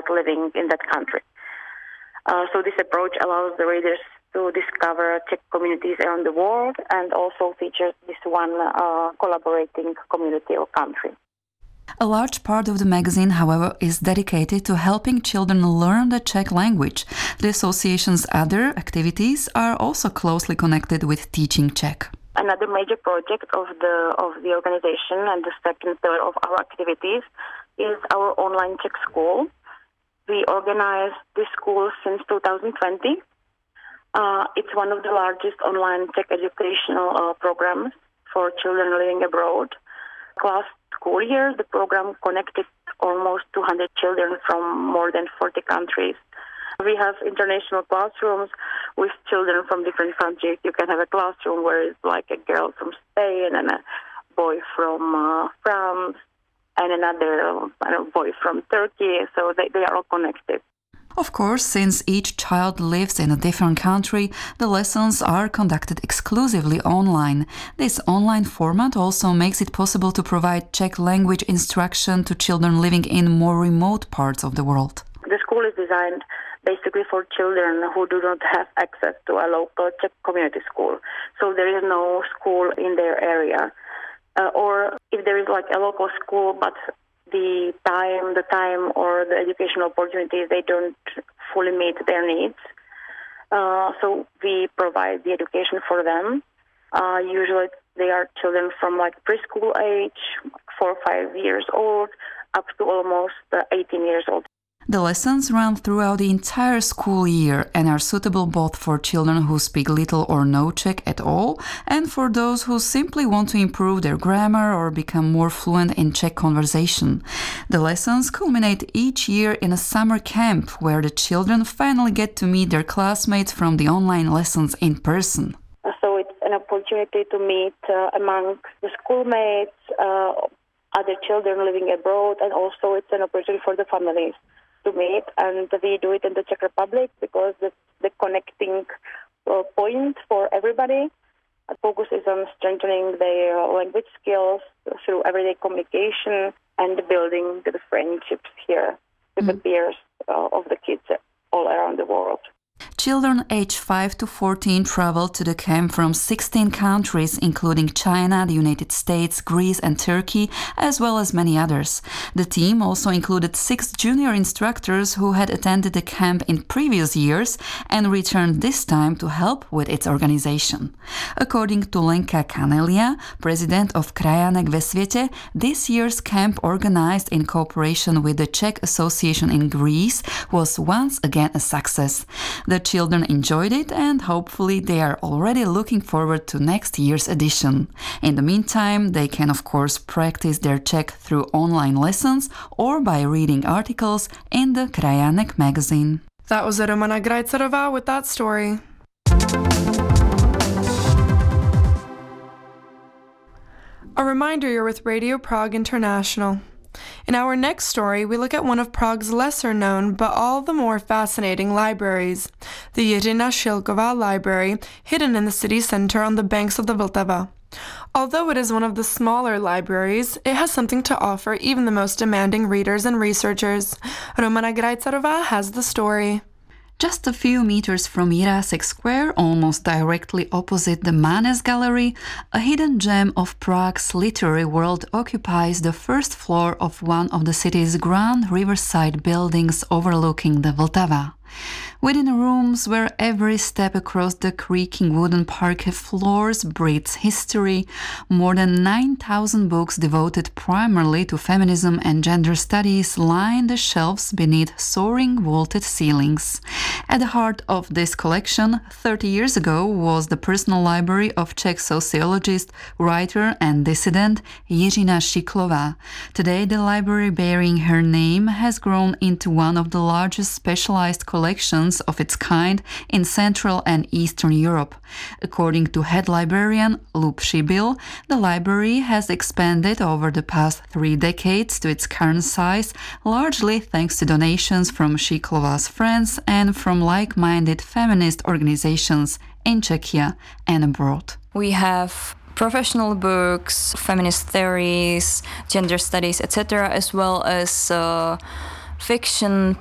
about living in that country. So this approach allows the readers to discover Czech communities around the world and also features this one collaborating community or country. A large part of the magazine, however, is dedicated to helping children learn the Czech language. The association's other activities are also closely connected with teaching Czech. Another major project of the organization and the second pillar of our activities is our online Czech school. We organized this school since 2020. It's one of the largest online Czech educational programs for children living abroad. Last school year, the program connected almost 200 children from more than 40 countries. We have international classrooms with children from different countries. You can have a classroom where it's like a girl from Spain and a boy from France and another boy from Turkey. So they are all connected. Of course, since each child lives in a different country, the lessons are conducted exclusively online. This online format also makes it possible to provide Czech language instruction to children living in more remote parts of the world. The school is designed basically for children who do not have access to a local Czech community school. So there is no school in their area. Or if there is like a local school, but the time or the educational opportunities, they don't fully meet their needs. So we provide the education for them. Usually they are children from like preschool age, 4 or 5 years old, up to almost 18 years old. The lessons run throughout the entire school year and are suitable both for children who speak little or no Czech at all and for those who simply want to improve their grammar or become more fluent in Czech conversation. The lessons culminate each year in a summer camp where the children finally get to meet their classmates from the online lessons in person. So it's an opportunity to meet amongst the schoolmates, other children living abroad, and also it's an opportunity for the families to meet, and we do it in the Czech Republic because the connecting point for everybody. The focus is on strengthening their language skills through everyday communication and building the friendships here with the peers of the kids all around the world. Children aged 5 to 14 traveled to the camp from 16 countries, including China, the United States, Greece and Turkey, as well as many others. The team also included 6 junior instructors who had attended the camp in previous years and returned this time to help with its organization. According to Lenka Kanelia, president of Krajanek ve Světě, this year's camp, organized in cooperation with the Czech Association in Greece, was once again a success. The children enjoyed it and hopefully they are already looking forward to next year's edition. In the meantime, they can of course practice their Czech through online lessons or by reading articles in the Krajanek magazine. That was Romana Grajcerová with that story. A reminder, you're with Radio Prague International. In our next story, we look at one of Prague's lesser-known but all the more fascinating libraries, the Jiřina Šilková Library, hidden in the city center on the banks of the Vltava. Although it is one of the smaller libraries, it has something to offer even the most demanding readers and researchers. Romana Grajcerová has the story. Just a few meters from Jirásek Square, almost directly opposite the Mánes Gallery, a hidden gem of Prague's literary world occupies the first floor of one of the city's grand riverside buildings overlooking the Vltava. Within rooms where every step across the creaking wooden parquet floors breathes history, more than 9,000 books devoted primarily to feminism and gender studies line the shelves beneath soaring vaulted ceilings. At the heart of this collection, 30 years ago, was the personal library of Czech sociologist, writer and dissident Jiřina Šiklová. Today, the library bearing her name has grown into one of the largest specialized collections of its kind in Central and Eastern Europe. According to head librarian Lub Šibil, the library has expanded over the past 3 decades to its current size, largely thanks to donations from Šiklová's friends and from like-minded feminist organizations in Czechia and abroad. We have professional books, feminist theories, gender studies, etc., as well as fiction,